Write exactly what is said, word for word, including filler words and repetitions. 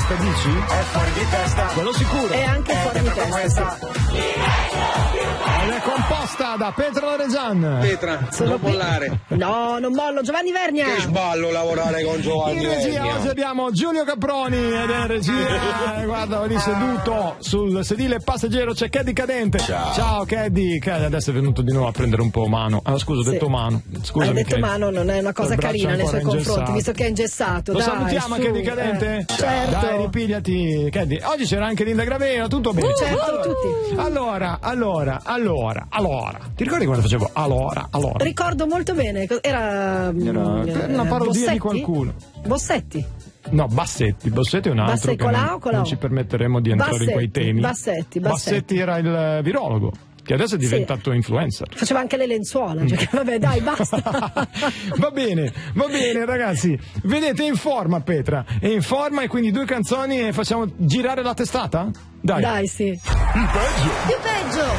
testa, dici? È fuori di testa. Quello sicuro. È anche fuori di testa. Ed è composta da Petra Loregian. Petra, Sono non mollare. No, non mollo. Giovanni Vernia. Che sballo lavorare con Giovanni In regia Vernia. oggi abbiamo Giulio Caproni ed è in regia, eh, guarda lì seduto sul sedile passeggero c'è Caddy Cadente. Ciao. Ciao Caddy, Caddy adesso è venuto di nuovo a prendere un po' mano. Ah scusa, ho Sì. detto mano. Scusami, Hai detto Caddy. mano, non è una cosa Il braccio carina nei suoi ancora confronti, ingessato. visto che è ingessato. Lo Dai, salutiamo su, Caddy Cadente? eh, certo. Dai, ripigliati, Caddy. Oggi c'era anche Linda Gravera, tutto bene. Uh, certo, allora, tutti. allora, allora, allora, allora. Ti ricordi quando facevo allora, allora? Ricordo molto bene. Era, Era eh, una parodia Bossetti? di qualcuno. Bossetti. No, Bassetti, Bassetti è un altro Bassetti, che con la non, A o con la non O? ci permetteremo di entrare in quei Bassetti, temi. Bassetti, Bassetti. era il virologo, che adesso è diventato influencer. Faceva anche le lenzuola. Cioè, vabbè, dai, basta. Va bene, va bene ragazzi. Vedete, è in forma Petra, è in forma e quindi due canzoni e facciamo girare la testata? Dai. Dai, sì. Il peggio. Più peggio.